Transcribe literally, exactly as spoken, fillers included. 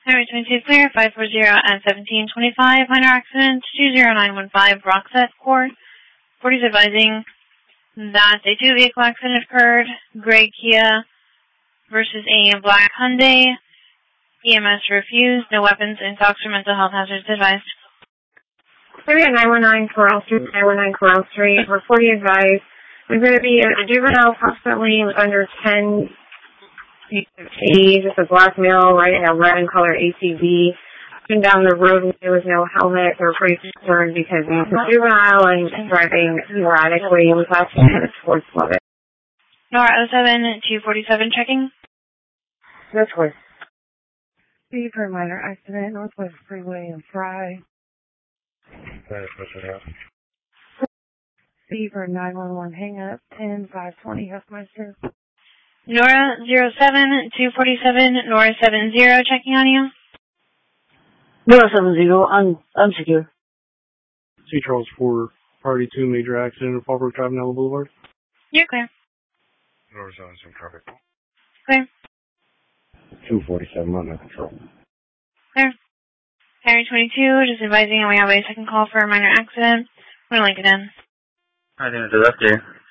Highway twenty-two clear, five four zero and seventeen twenty-five, minor accident, two zero nine one five, Rockset Court. Court is advising that a two-vehicle accident occurred, gray Kia versus a black Hyundai. E M S refused, no weapons, intox, or mental health hazards advised. Maybe at nine one nine Corral Street, nine one nine Corral Street, we're forty advised. There's going to be a juvenile approximately under ten age, it's a black male riding a red and color A T V. Up down the road, there was no helmet. They were pretty concerned because he was a juvenile and driving erratically. He was actually headed towards Lubbock. Nora oh seven two forty-seven checking. That's worse. See for a minor accident, Northwest Freeway and Fry. See for nine one one hang up, ten five twenty Huffmeister. Nora zero seven two forty-seven, Nora seven zero checking on you. Nora seven zero, I'm, I'm secure. C. Charles four, Party two, major accident at Fallbrook Drive, Nella Boulevard. You're clear. Nora zone, some traffic. Clear. two forty-seven, under control. Clear. Highway twenty-two, just advising we have a second call for a minor accident. We're going to link it in. I think it's a left here.